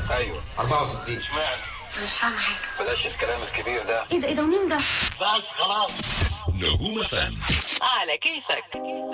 ايوه 64. اشمعنى؟ مش فاهمة حاجة. بلاش الكلام الكبير ده. ايه ده مين ده؟ بس خلاص. نجوم FM على كيفك.